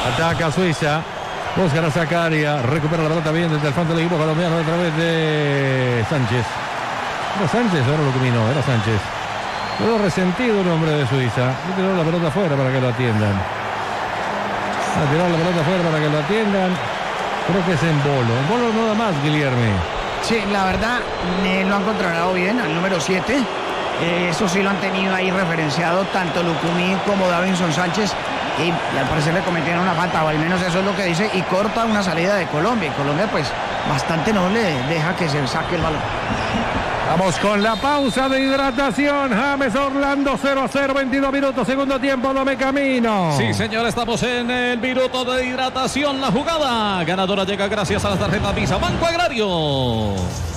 Ataca Suiza. Busca a Zakaria. Recupera la pelota bien desde el fondo del equipo colombiano a través de Sánchez. ¿Era Sánchez o era Lucumino? Era Sánchez. Quedó resentido el hombre de Suiza. Y tiró la pelota afuera para que lo atiendan. Ha tirado la pelota afuera para que lo atiendan. Creo que es en Bolo. En Bolo no da más, Guilherme. Sí, la verdad, lo han controlado bien al número 7. Eso sí lo han tenido ahí referenciado tanto Lucumí como Davinson Sánchez. Y al parecer le cometieron una falta, o al menos eso es lo que dice, y corta una salida de Colombia. Y Colombia, pues, bastante no le deja que se saque el balón. Vamos con la pausa de hidratación. James Orlando 0-0, 22 minutos, segundo tiempo, Dome Camino. Sí, señor, estamos en el minuto de hidratación. La jugada ganadora llega gracias a la tarjeta Visa Banco Agrario.